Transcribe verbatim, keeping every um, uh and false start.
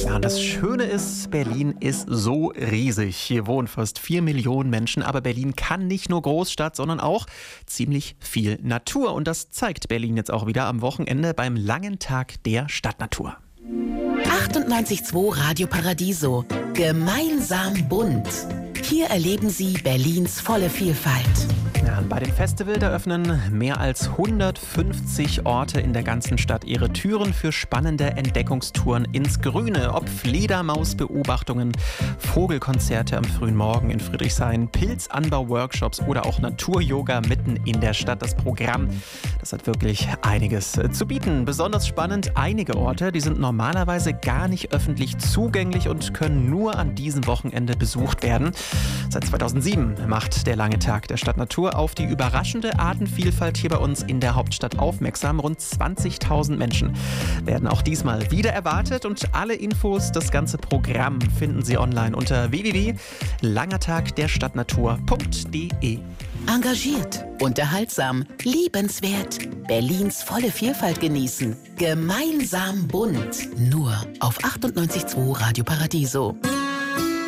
Ja, und das Schöne ist, Berlin ist so riesig. Hier wohnen fast vier Millionen Menschen, aber Berlin kann nicht nur Großstadt, sondern auch ziemlich viel Natur. Und das zeigt Berlin jetzt auch wieder am Wochenende beim langen Tag der Stadtnatur. achtundneunzig Komma zwei Radio Paradiso. Gemeinsam bunt. Hier erleben Sie Berlins volle Vielfalt. Ja, bei dem Festival, da öffnen mehr als hundertfünfzig Orte in der ganzen Stadt ihre Türen für spannende Entdeckungstouren ins Grüne. Ob Fledermausbeobachtungen, Vogelkonzerte am frühen Morgen in Friedrichshain, Pilzanbau-Workshops oder auch Natur-Yoga mitten in der Stadt. Das Programm, das hat wirklich einiges zu bieten. Besonders spannend, einige Orte, die sind normalerweise gar nicht öffentlich zugänglich und können nur an diesem Wochenende besucht werden. Seit zweitausendsieben macht der lange Tag der Stadtnatur auf die überraschende Artenvielfalt hier bei uns in der Hauptstadt aufmerksam. Rund zwanzigtausend Menschen werden auch diesmal wieder erwartet und alle Infos, das ganze Programm finden Sie online unter w w w punkt langertagderstadtnatur punkt d e. Engagiert, unterhaltsam, liebenswert. Berlins volle Vielfalt genießen. Gemeinsam bunt. Nur auf achtundneunzig Komma zwei Radio Paradiso.